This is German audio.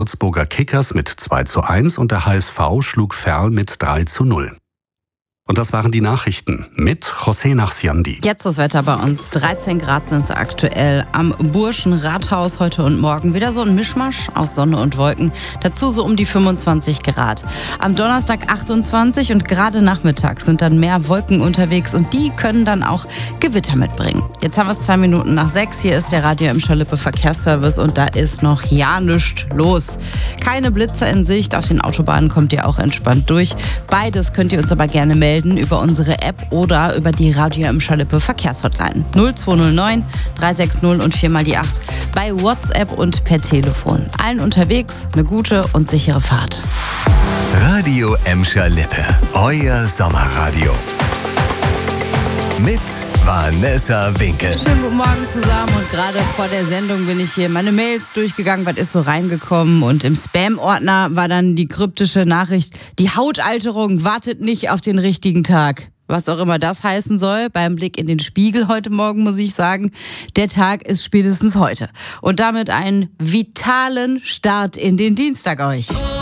Würzburger Kickers mit 2:1 und der HSV schlug Verl mit 3:0. Und das waren die Nachrichten mit José Nachsiandi. Jetzt das Wetter bei uns. 13 Grad sind es aktuell am Burschenrathaus heute und morgen. Wieder so ein Mischmasch aus Sonne und Wolken. Dazu so um die 25 Grad. Am Donnerstag 28 und gerade nachmittags sind dann mehr Wolken unterwegs und die können dann auch Gewitter mitbringen. Jetzt haben wir es 2 Minuten nach 6. Hier ist der Radio Emscher Lippe Verkehrsservice und da ist noch ja nichts los. Keine Blitzer in Sicht. Auf den Autobahnen kommt ihr auch entspannt durch. Beides könnt ihr uns aber gerne melden über unsere App oder über die Radio Emscher Lippe Verkehrshotline 0209 360 und 4x8 bei WhatsApp und per Telefon. Allen unterwegs eine gute und sichere Fahrt. Radio Emscher Lippe, euer Sommerradio. Mit Vanessa Winkel. Schönen guten Morgen zusammen und gerade vor der Sendung bin ich hier meine Mails durchgegangen, was ist so reingekommen und im Spam-Ordner war dann die kryptische Nachricht, die Hautalterung wartet nicht auf den richtigen Tag. Was auch immer das heißen soll, beim Blick in den Spiegel heute Morgen muss ich sagen, der Tag ist spätestens heute. Und damit einen vitalen Start in den Dienstag euch.